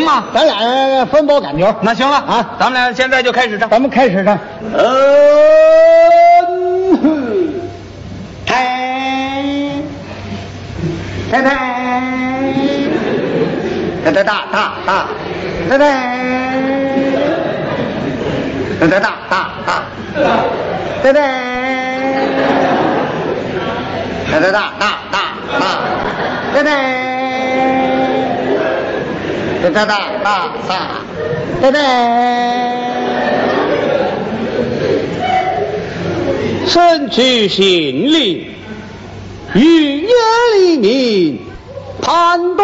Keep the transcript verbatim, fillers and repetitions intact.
吗？ 咱俩分包感觉。 那行了啊， 咱们俩现在就开始唱。 咱们开始唱。嗯，抬，抬抬，抬抬大大大，抬抬，抬抬大大大，抬抬，抬抬大大大大，抬抬。哒哒哒哒哒哒，身居心灵，雨夜黎明，盼。